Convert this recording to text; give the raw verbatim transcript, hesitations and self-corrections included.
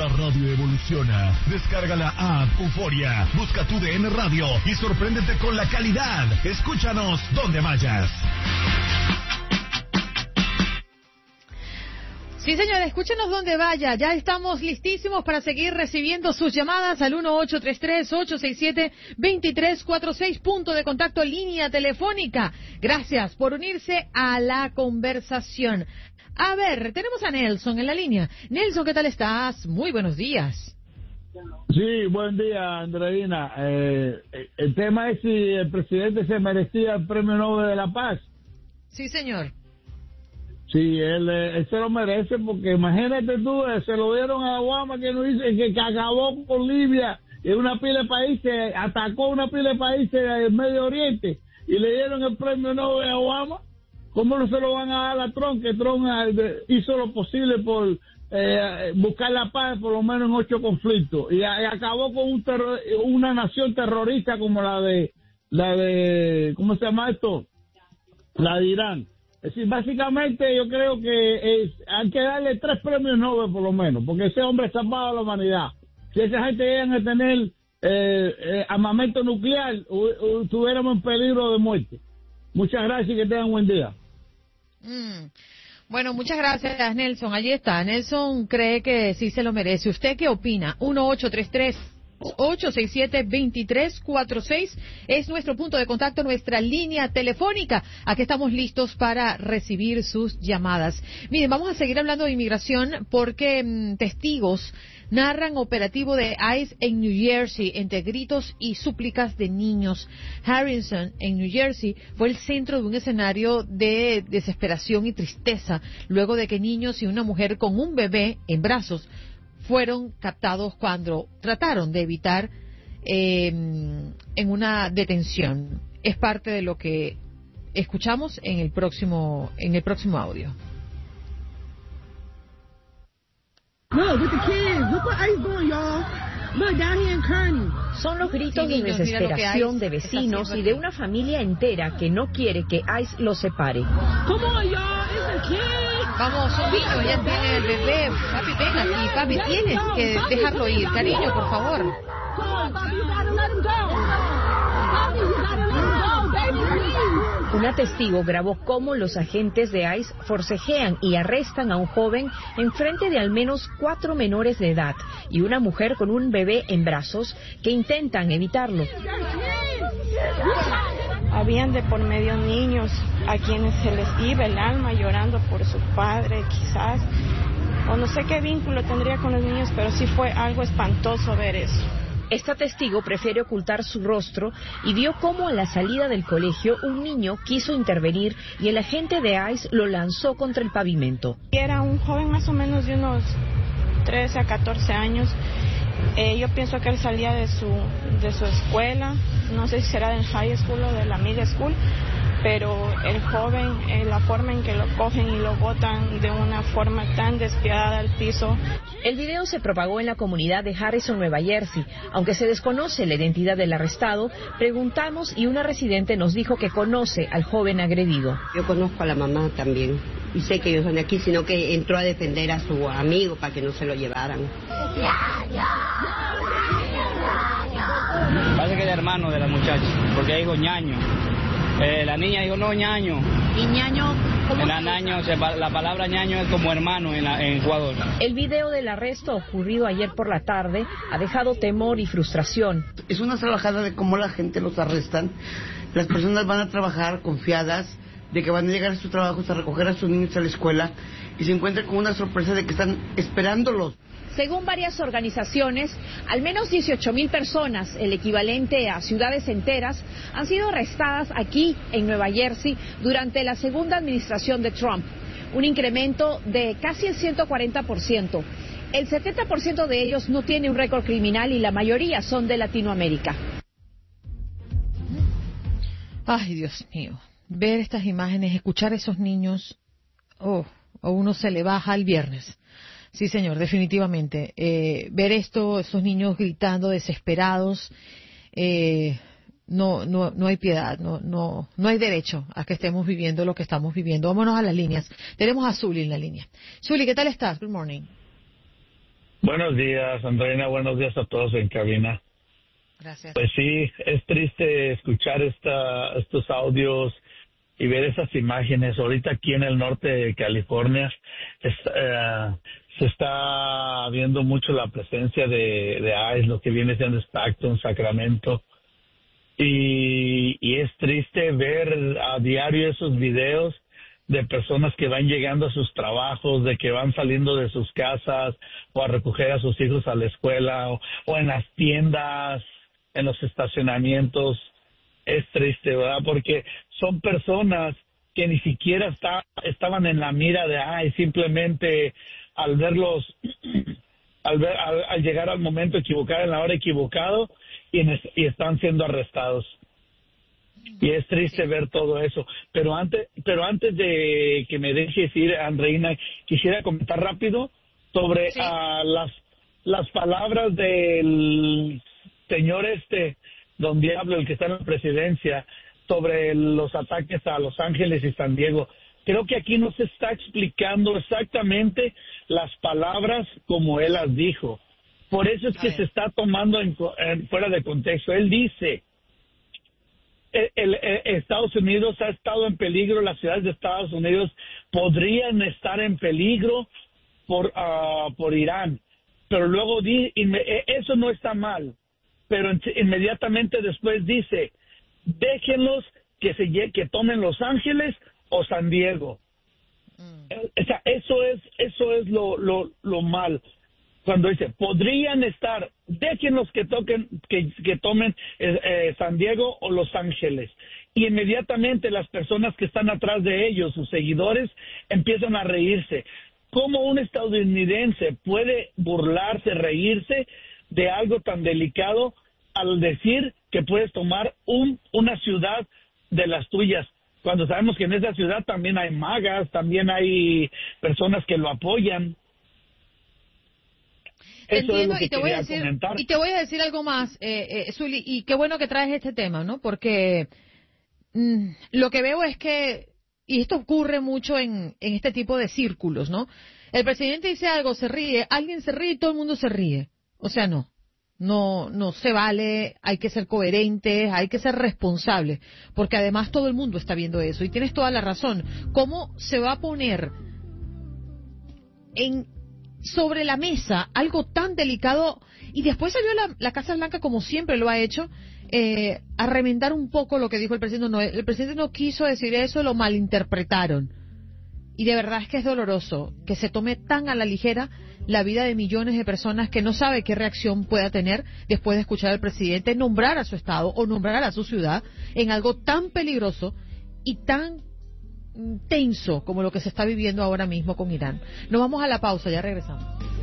radio evoluciona. Descarga la app Euforia, busca tu D N Radio y sorpréndete con la calidad. Escúchanos donde vayas. Sí, señora, escúchenos donde vaya. Ya estamos listísimos para seguir recibiendo sus llamadas al uno ocho tres tres, ocho seis siete, dos tres cuatro seis, punto de contacto, línea telefónica. Gracias por unirse a la conversación. A ver, tenemos a Nelson en la línea. Nelson, ¿qué tal estás? Muy buenos días. Sí, buen día, Andreina. Eh, el tema es si el presidente se merecía el Premio Nobel de la Paz. Sí, señor. Sí, él, él se lo merece porque imagínate tú, eh, se lo dieron a Obama que no dice que, que acabó con Libia y una pila de países, atacó una pila de países del Medio Oriente y le dieron el premio Nobel a Obama. ¿Cómo no se lo van a dar a Trump? Que Trump hizo lo posible por eh, buscar la paz por lo menos en ocho conflictos y, y acabó con un terror, una nación terrorista como la de, la de, ¿cómo se llama esto? La de Irán. Es decir, básicamente yo creo que es, hay que darle tres premios Nobel por lo menos, porque ese hombre ha salvado a la humanidad. Si esa gente llega a tener eh, eh, armamento nuclear, estuviéramos en peligro de muerte. Muchas gracias y que tengan buen día. Mm. Bueno, muchas gracias, Nelson. Allí está. Nelson cree que sí se lo merece. ¿Usted qué opina? uno ocho tres tres, ocho seis siete, dos tres cuatro seis es nuestro punto de contacto, nuestra línea telefónica. Aquí estamos listos para recibir sus llamadas. Miren, vamos a seguir hablando de inmigración porque mmm, testigos narran operativo de ICE en New Jersey entre gritos y súplicas de niños. Harrison, en New Jersey, fue el centro de un escenario de desesperación y tristeza luego de que niños y una mujer con un bebé en brazos fueron captados cuando trataron de evitar eh, en una detención. Es parte de lo que escuchamos en el próximo en el próximo audio. Son los gritos de desesperación de vecinos y de una familia entera que no quiere que ICE los separe. Vamos, un niño, ya tiene el bebé. Papi, ven aquí, papi, tienes que dejarlo ir. Cariño, por favor. Una testigo grabó cómo los agentes de ICE forcejean y arrestan a un joven enfrente de al menos cuatro menores de edad y una mujer con un bebé en brazos que intentan evitarlo. Habían de por medio niños a quienes se les iba el alma llorando por su padre, quizás, o no sé qué vínculo tendría con los niños, pero sí fue algo espantoso ver eso. Esta testigo prefiere ocultar su rostro y vio cómo a la salida del colegio un niño quiso intervenir y el agente de ICE lo lanzó contra el pavimento. Era un joven más o menos de unos trece a catorce años. Eh, yo pienso que él salía de su de su escuela, no sé si será del high school o de la middle school, pero el joven, eh, la forma en que lo cogen y lo botan de una forma tan despiadada al piso. El video se propagó en la comunidad de Harrison, Nueva Jersey. Aunque se desconoce la identidad del arrestado, preguntamos y una residente nos dijo que conoce al joven agredido. Yo conozco a la mamá también y sé que ellos son de aquí, sino que entró a defender a su amigo para que no se lo llevaran. Parece que es el hermano de la muchacha, porque dijo ñaño. Eh, la niña dijo no ñaño. ¿Y ñaño? ¿Cómo la, ñaño la palabra ñaño es como hermano en, la, en Ecuador. El video del arresto ocurrido ayer por la tarde ha dejado temor y frustración. Es una salvajada de cómo la gente los arrestan. Las personas van a trabajar confiadas de que van a llegar a sus trabajos a recoger a sus niños a la escuela y se encuentran con una sorpresa de que están esperándolos. Según varias organizaciones, al menos dieciocho mil personas, el equivalente a ciudades enteras, han sido arrestadas aquí en Nueva Jersey durante la segunda administración de Trump, un incremento de casi el ciento cuarenta por ciento. El setenta por ciento de ellos no tiene un récord criminal y la mayoría son de Latinoamérica. Ay, Dios mío, ver estas imágenes, escuchar a esos niños, oh, a uno se le baja el viernes. Sí, señor, definitivamente. Eh, ver esto, esos niños gritando desesperados, eh, no, no, no hay piedad, no, no, no hay derecho a que estemos viviendo lo que estamos viviendo. Vámonos a las líneas. Tenemos a Zuli en la línea. Zuli, ¿qué tal estás? Good morning. Buenos días, Andreina. Buenos días a todos en cabina. Gracias. Pues sí, es triste escuchar esta, estos audios y ver esas imágenes. Ahorita aquí en el norte de California es, eh, se está viendo mucho la presencia de, de ICE, lo que viene siendo Stockton, Sacramento. Y, y es triste ver a diario esos videos de personas que van llegando a sus trabajos, de que van saliendo de sus casas o a recoger a sus hijos a la escuela o, o en las tiendas, en los estacionamientos. Es triste, ¿verdad? Porque son personas que ni siquiera está, estaban en la mira de ay, simplemente al verlos, al, ver, al, al llegar al momento equivocado, en la hora equivocado, y, en, y están siendo arrestados. Y es triste ver todo eso. Pero antes, pero antes de que me dejes ir, Andreina, quisiera comentar rápido sobre sí. uh, las las palabras del señor este, Don Diablo, el que está en la presidencia, sobre los ataques a Los Ángeles y San Diego. Creo que aquí no se está explicando exactamente las palabras como él las dijo. Por eso es que se está tomando en, en, fuera de contexto. Él dice, el, el, el Estados Unidos ha estado en peligro, las ciudades de Estados Unidos podrían estar en peligro por, uh, por Irán. Pero luego di, eso no está mal. Pero inmediatamente después dice, déjenlos que se que tomen Los Ángeles o San Diego. Mm. O sea, eso es eso es lo lo, lo mal. Cuando dice, podrían estar, déjenlos que toquen que, que tomen eh, eh, San Diego o Los Ángeles. Y inmediatamente las personas que están atrás de ellos, sus seguidores, empiezan a reírse. ¿Cómo un estadounidense puede burlarse, reírse de algo tan delicado al decir que puedes tomar un una ciudad de las tuyas, cuando sabemos que en esa ciudad también hay magas, también hay personas que lo apoyan? Eso Entiendo, es lo que y te voy a decir comentar. y te voy a decir algo más, eh, eh, Zuli, y qué bueno que traes este tema, ¿no? Porque mm, lo que veo es que, y esto ocurre mucho en, en este tipo de círculos, ¿no? El presidente dice algo, se ríe, alguien se ríe y todo el mundo se ríe. O sea, no. No, no se vale, hay que ser coherentes, hay que ser responsables, porque además todo el mundo está viendo eso, y tienes toda la razón. ¿Cómo se va a poner en sobre la mesa algo tan delicado? Y después salió la, la Casa Blanca, como siempre lo ha hecho, eh, a remendar un poco lo que dijo el presidente. No, el presidente no quiso decir eso, lo malinterpretaron. Y de verdad es que es doloroso que se tome tan a la ligera la vida de millones de personas que no sabe qué reacción pueda tener después de escuchar al presidente nombrar a su estado o nombrar a su ciudad en algo tan peligroso y tan tenso como lo que se está viviendo ahora mismo con Irán. Nos vamos a la pausa, ya regresamos.